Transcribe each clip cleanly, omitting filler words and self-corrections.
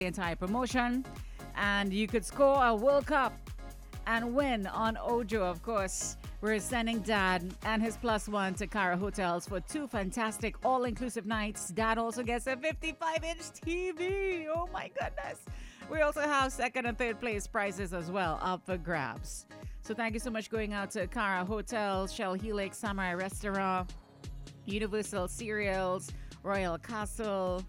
entire promotion, and you could score a World Cup and win on Ojo, of course. We're sending Dad and his plus one to Cara Hotels for 2 fantastic all-inclusive nights. Dad also gets a 55-inch TV. Oh my goodness. We also have second and third place prizes as well up for grabs. So thank you so much going out to Cara Hotels, Shell Helix, Samurai Restaurant, Universal Cereals, Royal Castle,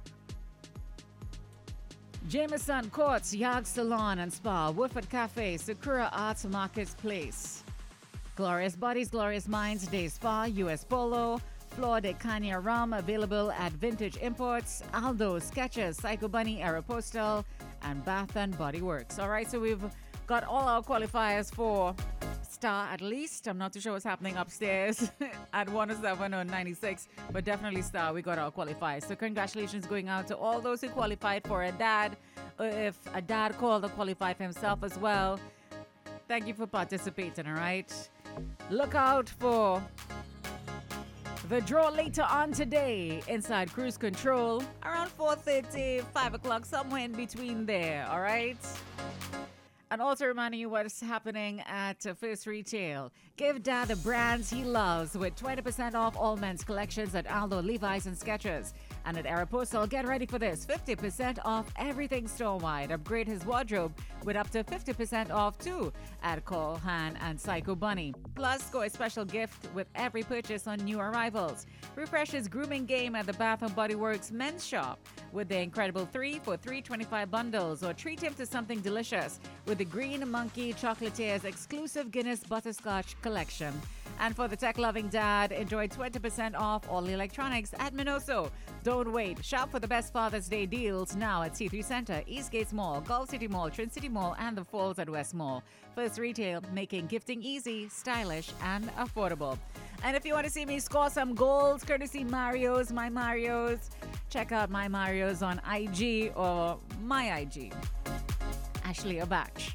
Jameson Courts, Yard Salon and Spa, Woodford Cafe, Sakura Arts Markets Place, Glorious Bodies, Glorious Minds, Day Spa, US Polo, Flor de Cana Rum, available at Vintage Imports, Aldo, Skechers, Psycho Bunny, Aeropostale, and Bath and Body Works. All right, so we've got all our qualifiers for Star at least. I'm not too sure what's happening upstairs at 107 or 96, but definitely Star. We got our qualifiers. So congratulations going out to all those who qualified for a dad. If a dad called or qualified for himself as well, thank you for participating, all right? Look out for the draw later on today inside Cruise Control around 4:30, 5 o'clock, somewhere in between there, all right? And also reminding you what's happening at First Retail. Give Dad the brands he loves with 20% off all men's collections at Aldo, Levi's, and Skechers. And at Aeropostale, get ready for this. 50% off everything store-wide. Upgrade his wardrobe with up to 50% off too at Cole Haan and Psycho Bunny. Plus, score a special gift with every purchase on new arrivals. Refresh his grooming game at the Bath & Body Works men's shop with the incredible 3 for $3.25 bundles, or treat him to something delicious with the Green Monkey Chocolatiers exclusive Guinness Butterscotch collection. And for the tech-loving dad, enjoy 20% off all electronics at Minoso. Don't wait. Shop for the best Father's Day deals now at C3 Center, Eastgate Mall, Gulf City Mall, Trin City Mall, and the Falls at West Mall. First Retail, making gifting easy, stylish, and affordable. And if you want to see me score some goals, courtesy Mario's, My Mario's, check out My Mario's on IG or my IG. Ashley Abach.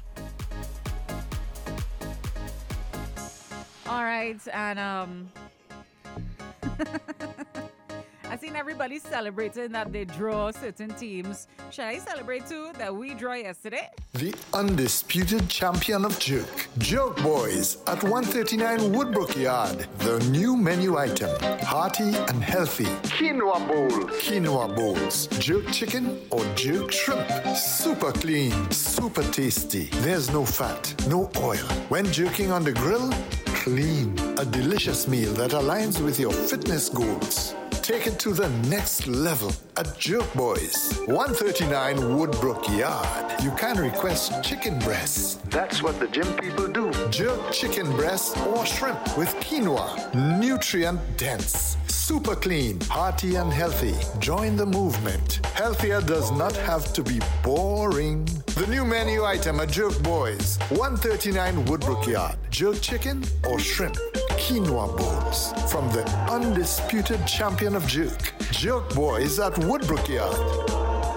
All right, and I seen everybody celebrating that they draw certain teams. Should I celebrate too that we draw yesterday? The undisputed champion of Jerk, Jerk Boys at 139 Woodbrook Yard. The new menu item, hearty and healthy. Quinoa bowl. Quinoa bowls. Jerk chicken or jerk shrimp. Super clean, super tasty. There's no fat, no oil. When jerking on the grill, clean. A delicious meal that aligns with your fitness goals. Take it to the next level at Jerk Boys, 139 Woodbrook Yard. You can request chicken breasts. That's what the gym people do. Jerk chicken breasts or shrimp with quinoa. Nutrient dense. Super clean, hearty and healthy. Join the movement. Healthier does not have to be boring. The new menu item at Jerk Boys, 139 Woodbrook Yard. Jerk chicken or shrimp. Quinoa bowls from the undisputed champion of jerk, Jerk Boys at Woodbrook Yard.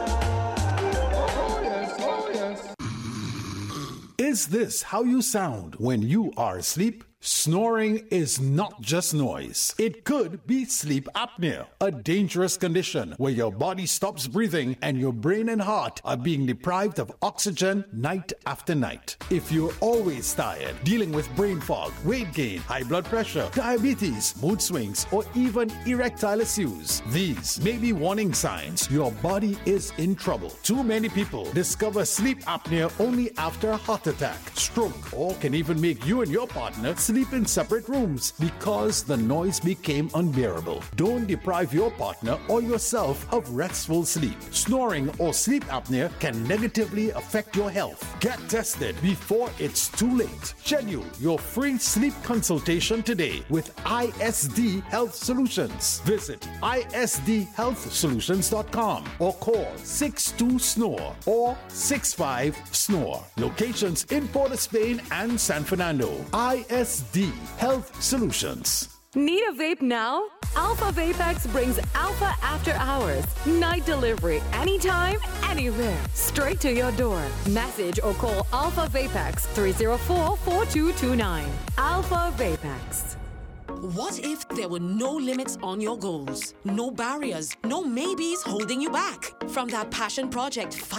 Is this how you sound when you are asleep? Snoring is not just noise. It could be sleep apnea, a dangerous condition where your body stops breathing and your brain and heart are being deprived of oxygen night after night. If you're always tired, dealing with brain fog, weight gain, high blood pressure, diabetes, mood swings, or even erectile issues, these may be warning signs your body is in trouble. Too many people discover sleep apnea only after a heart attack, stroke, or can even make you and your partner sleep in separate rooms because the noise became unbearable. Don't deprive your partner or yourself of restful sleep. Snoring or sleep apnea can negatively affect your health. Get tested before it's too late. Schedule your free sleep consultation today with ISD Health Solutions. Visit isdhealthsolutions.com or call 62-SNORE or 65-SNORE. Locations in Port of Spain and San Fernando. ISD Health Solutions. Need a vape now? Alpha Vapex brings Alpha After Hours. Night delivery anytime, anywhere. Straight to your door. Message or call Alpha Vapex 304-4229. Alpha Vapex. What if there were no limits on your goals? No barriers, no maybes holding you back? From that passion project